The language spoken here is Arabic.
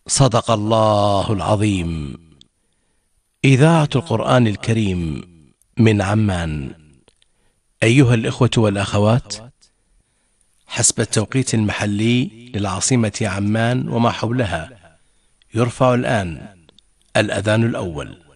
صدق الله العظيم. إذاعة القرآن الكريم من عمان. أيها الإخوة والأخوات، حسب التوقيت المحلي للعاصمة عمان وما حولها، يرفع الآن الأذان الأول.